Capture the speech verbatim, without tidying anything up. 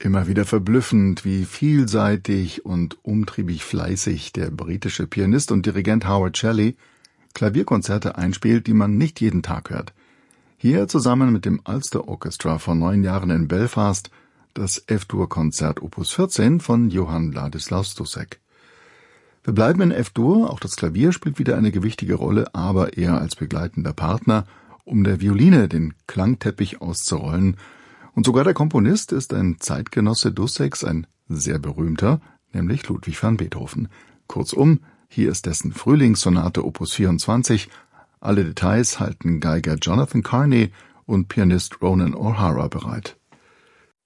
Immer wieder verblüffend, wie vielseitig und umtriebig fleißig der britische Pianist und Dirigent Howard Shelley Klavierkonzerte einspielt, die man nicht jeden Tag hört. Hier zusammen mit dem Ulster Orchestra vor neun Jahren in Belfast das F-Dur-Konzert Opus vierzehn von Johann Ladislaus Dussek. Wir bleiben in F-Dur, auch das Klavier spielt wieder eine gewichtige Rolle, aber eher als begleitender Partner, um der Violine den Klangteppich auszurollen. Und sogar der Komponist ist ein Zeitgenosse Dusseks, ein sehr berühmter, nämlich Ludwig van Beethoven. Kurzum, hier ist dessen Frühlingssonate Opus vierundzwanzig. Alle Details halten Geiger Jonathan Carney und Pianist Ronan O'Hara bereit.